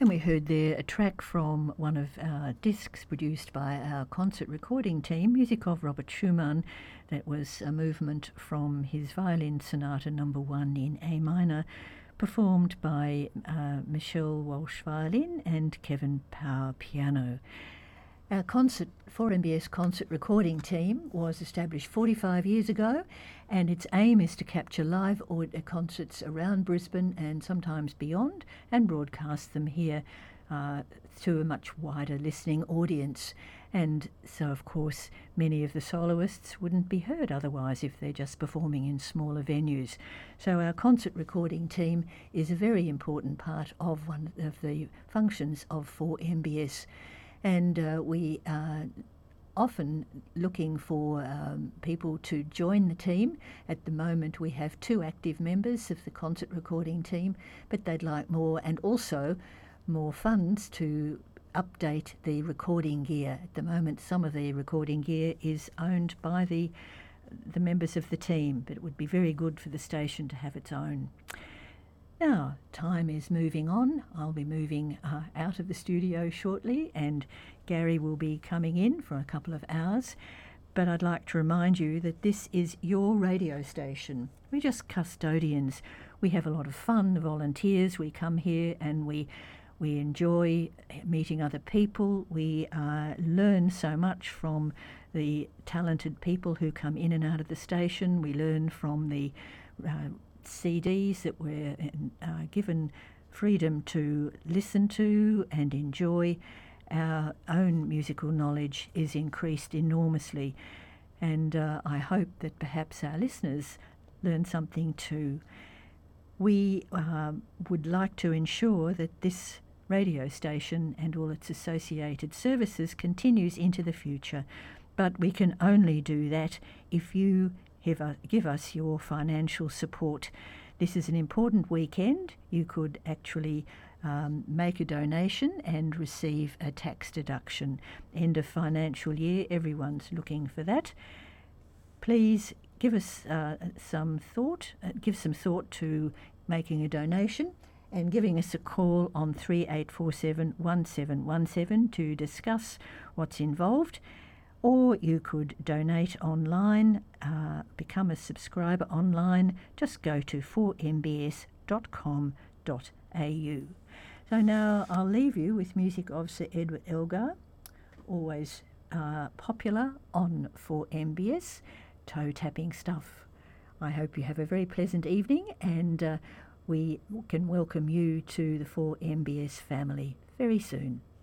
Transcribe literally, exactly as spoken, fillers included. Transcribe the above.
And we heard there a track from one of our discs produced by our concert recording team, music of Robert Schumann. That was a movement from his violin sonata number one in A minor, performed by uh, Michelle Walsh violin and Kevin Power piano. Our concert, four M B S concert recording team was established forty-five years ago, and its aim is to capture live audio concerts around Brisbane and sometimes beyond and broadcast them here uh, to a much wider listening audience. And so, of course, many of the soloists wouldn't be heard otherwise if they're just performing in smaller venues. So our concert recording team is a very important part of one of the functions of four M B S. And uh, we are often looking for um, people to join the team. At the moment, we have two active members of the concert recording team, but they'd like more and also more funds to update the recording gear. At the moment, some of the recording gear is owned by the, the members of the team, but it would be very good for the station to have its own. Now, time is moving on. I'll be moving uh, out of the studio shortly, and Gary will be coming in for a couple of hours. But I'd like to remind you that this is your radio station. We're just custodians. We have a lot of fun, volunteers. We come here and we we enjoy meeting other people. We uh, learn so much from the talented people who come in and out of the station. We learn from the uh, C Ds that we're uh, given freedom to listen to and enjoy. Our own musical knowledge is increased enormously, and uh, I hope that perhaps our listeners learn something too. We uh, would like to ensure that this radio station and all its associated services continues into the future, but we can only do that if you give us your financial support. This is an important weekend. You could actually um, make a donation and receive a tax deduction. End of financial year, everyone's looking for that. Please give us uh, some thought, uh, give some thought to making a donation and giving us a call on three eight four seven, one seven one seven to discuss what's involved. Or you could donate online, uh, become a subscriber online. Just go to four m b s dot com dot a u. So now I'll leave you with music of Sir Edward Elgar, always uh, popular on four M B S, toe-tapping stuff. I hope you have a very pleasant evening, and uh, we can welcome you to the four M B S family very soon.